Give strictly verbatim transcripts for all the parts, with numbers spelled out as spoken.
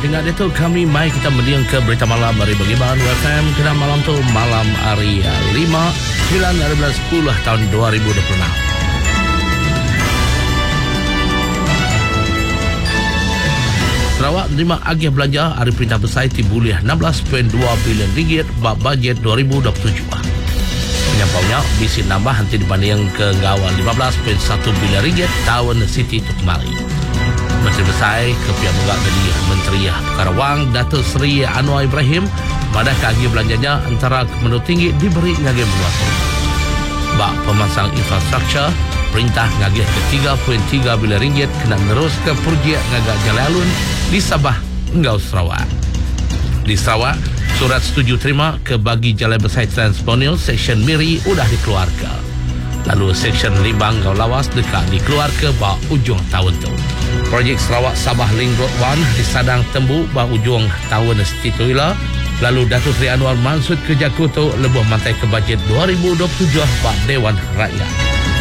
Dengan itu kami mai kita mendiang ke berita malam dari bagi bahan F M. Kena malam tu malam hari lima sembilan hari bulan sepuluh tahun dua ribu dua puluh enam. Sarawak menerima agih belanja hari perintah besar tibuliah enam belas perpuluhan dua bilion ringgit bak bajet dua ribu dua puluh tujuh. Penyampaunya bisi nambah nanti dibanding ke ngawal lima belas perpuluhan satu bilion ringgit tahun Siti itu kemari. Menteri Besar Kepian Megak dari Menteri Perkara Wang Datuk Seri Anwar Ibrahim pada kagi belanjanya antara Kementerian Tinggi diberi ngagih meluas. Bak pemansang infrastruktur perintah ngagih ke tiga perpuluhan tiga bilion ringgit kena menerus ke projek ngagak jalan alun di Sabah Enggau Sarawak. Di Sarawak surat setuju terima ke bagi jalan besar Transponil Seksyen Miri sudah dikeluarkan. Lalu Seksyen Libang Gau Lawas dekat dikeluarkan bahawa ujung tahun tu. Projek Sarawak Sabah Link Road satu disadang tembu bahawa ujung tahun itu ila. Lalu Datuk Seri Anwar Mansud ke Jakarta lebih mantai ke bajet dua ribu dua puluh tujuh bahawa Dewan Rakyat.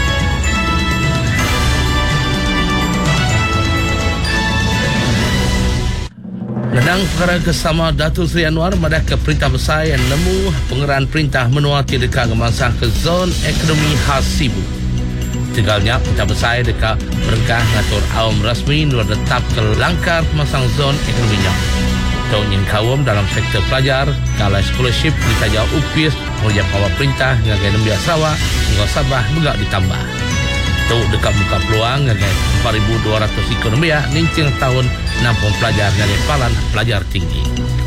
Ledang perkara kesama Datuk Seri Anwar pada ke perintah besar yang nemu pengerahan perintah menua dekat kemansah ke zon ekonomi khas Sibu. Tegalnya perintah besar dekat merengkah ngatur awam rasmi nur tetap ke langkar pemasang zon ekonominya. Tahun kawam dalam sektor pelajar, kala scholarship ditajau upis menjadi awal perintah ngagai Nembia Sarawak, Enggau Sabah juga ditambah. Tuk dekat buka peluang ngagai empat ribu dua ratus ekonomi nincing tahun enam puluh pelajar ngagai palan pelajar tinggi.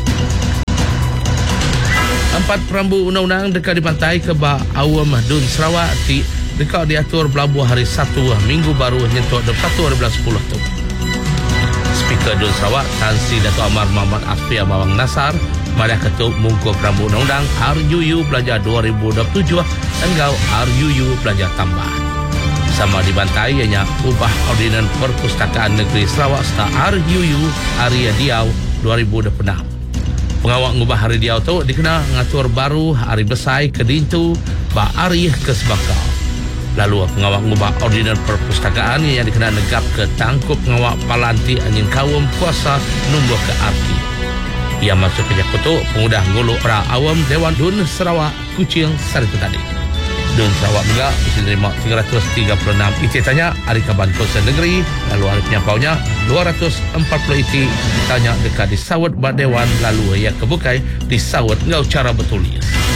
Empat perambu undang-undang dekat di pantai ke bah awam Dun Sarawak ti dekat diatur berlabuh hari Sabtu minggu baru nyentuh dua puluh satu hari bulan sepuluh tu. Speaker Dun Sarawak Tan Sri Datuk Amar Muhammad Asfia Mawang Nasar madah ketuk mungkuh perambu undang-undang R U U Belajar dua ribu dua puluh tujuh enggau R U U Belajar tambah. Sama dibantai ianya ubah ordinan perpustakaan negeri Sarawak serta R U U Hari Diau dua ribu dua puluh enam. Pengawak ngubah Hari Diau tu dikena ngatur baru Hari Besar ke Dintu ba Hari ke Sebakau. Lalu pengawak ngubah ordinan perpustakaan yang dikena negap ke tangkup pengawak palanti angin kawum kuasa nombor ke arti. Ia masuk ke Jakarta pengudah nguluk para awam Dewan Dun Sarawak Kuching Saritu tadi. Dun Sarawak juga bisa terima tiga ratus tiga puluh enam iti tanya hari Kaban Kosa Negeri, lalu hari penyampaunya dua ratus empat puluh iti tanya dekat di Sawat Badewan, lalu ia kebukai di Sawat Ngau Cara Betulis.